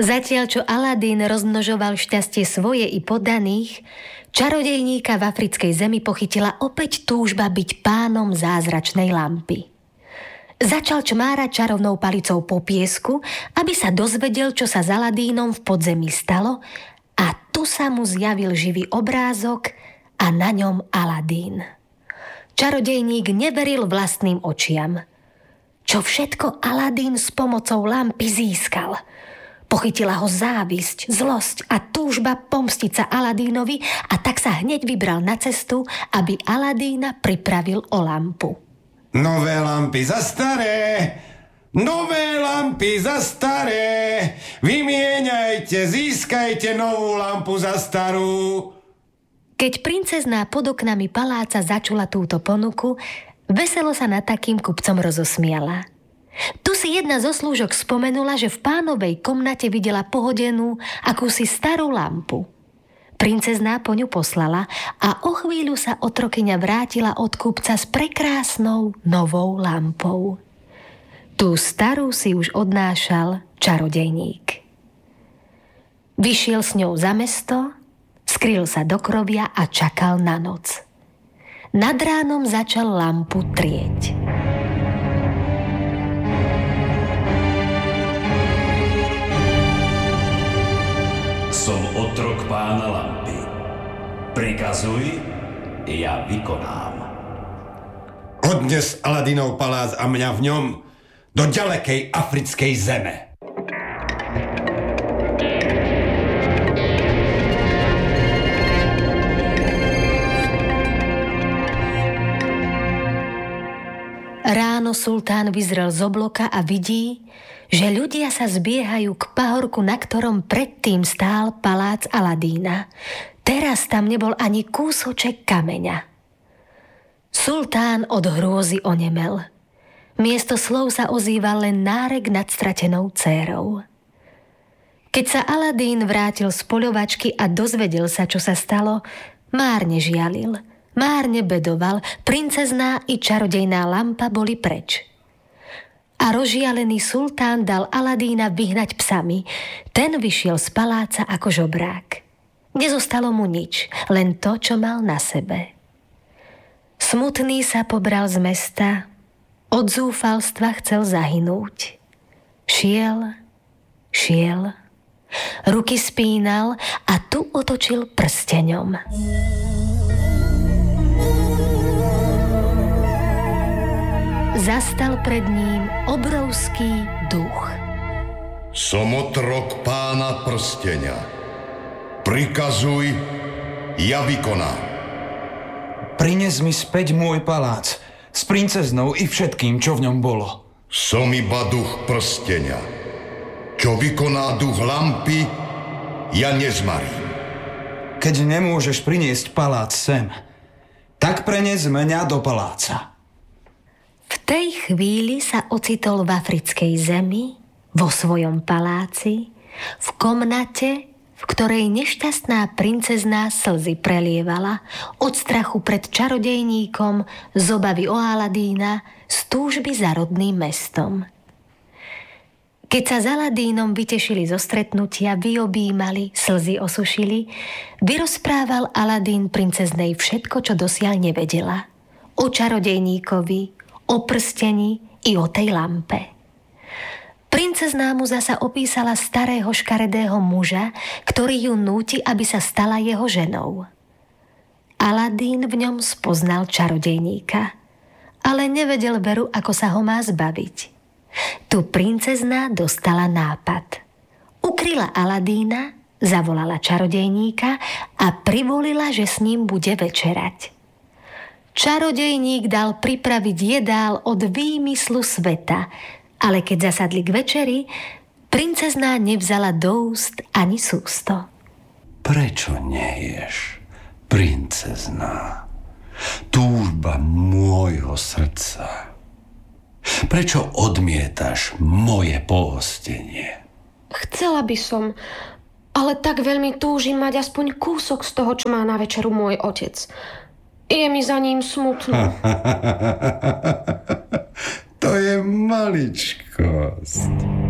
Zatiaľ, čo Aladín rozmnožoval šťastie svoje i poddaných, čarodejníka v africkej zemi pochytila opäť túžba byť pánom zázračnej lampy. Začal čmárať čarovnou palicou po piesku, aby sa dozvedel, čo sa s Aladínom v podzemí stalo, a tu sa mu zjavil živý obrázok a na ňom Aladín. Čarodejník neveril vlastným očiam. Čo všetko Aladín s pomocou lampy získal. Pochytila ho závisť, zlosť a túžba pomstiť sa Aladínovi, a tak sa hneď vybral na cestu, aby Aladína pripravil o lampu. Nové lampy za staré! Nové lampy za staré! Vymieňajte, získajte novú lampu za starú! Keď princezná pod oknami paláca začula túto ponuku, veselo sa nad takým kupcom rozosmiala. Tu si jedna zo slúžok spomenula, že v pánovej komnate videla pohodenú akúsi starú lampu. Princezná po ňu poslala a o chvíľu sa otrokyňa vrátila od kupca s prekrásnou novou lampou. Tú starú si už odnášal čarodejník. Vyšiel s ňou za mesto, skryl sa do krovia a čakal na noc. Nad ránom začal lampu trieť. Som otrok pána lampy. Prikazuj, ja vykonám. Odnes Aladínov palác a mňa v ňom do ďalekej africkej zeme. Ráno sultán vyzrel z obloka a vidí, že ľudia sa zbiehajú k pahorku, na ktorom predtým stál palác Aladína. Teraz tam nebol ani kúsoček kameňa. Sultán od hrôzy onemel. Miesto slov sa ozýval len nárek nad stratenou dcérou. Keď sa Aladín vrátil z poľovačky a dozvedel sa, čo sa stalo, márne žialil, márne bedoval, princezná i čarodejná lampa boli preč. A rozžialený sultán dal Aladína vyhnať psami. Ten vyšiel z paláca ako žobrák. Nezostalo mu nič, len to, čo mal na sebe. Smutný sa pobral z mesta, od zúfalstva chcel zahynúť. Šiel, ruky spínal a tu otočil prsteňom. Zastal pred ním obrovský duch. Som otrok pána prsteňa. Prikazuj, ja vykonám. Prines mi späť môj palác s princeznou i všetkým, čo v ňom bolo. Som iba duch prsteňa. Čo vykoná duch lampy, ja nezmarím. Keď nemôžeš priniesť palác sem, tak prenes mňa do paláca. V tej chvíli sa ocitol v africkej zemi, vo svojom paláci, v komnate, v ktorej nešťastná princezná slzy prelievala od strachu pred čarodejníkom, z obavy o Aladína, z túžby za rodným mestom. Keď sa s Aladínom vytešili zo stretnutia, vyobímali, slzy osušili, vyrozprával Aladín princeznej všetko, čo dosiaľ nevedela. O čarodejníkovi, o prsteni i o tej lampe. Princezná mu zasa opísala starého škaredého muža, ktorý ju núti, aby sa stala jeho ženou. Aladín v ňom spoznal čarodejníka, ale nevedel veru, ako sa ho má zbaviť. Tu princezná dostala nápad. Ukryla Aladína, zavolala čarodejníka a privolila, že s ním bude večerať. Čarodejník dal pripraviť jedál od výmyslu sveta, ale keď zasadli k večeri, princezná nevzala do úst ani sústo. Prečo neješ, princezná? Túžba môjho srdca. Prečo odmietaš moje pohostenie? Chcela by som, ale tak veľmi túžim mať aspoň kúsok z toho, čo má na večeru môj otec. Je mi za ním smutno. To je maličkosť.